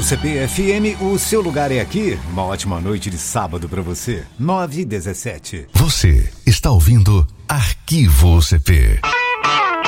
UCP-FM, o seu lugar é aqui. Uma ótima noite de sábado pra você. 9h17. Você está ouvindo Arquivo UCP.